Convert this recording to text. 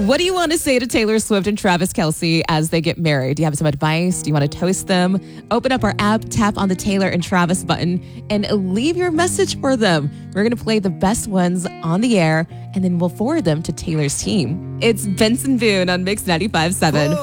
What do you want to say to Taylor Swift and Travis Kelce as they get married? Do you have some advice? Do you want to toast them? Open up our app, tap on the Taylor and Travis button, and leave your message for them. We're going to play the best ones on the air, and then we'll forward them to Taylor's team. It's Benson Boone on Mix 95.7.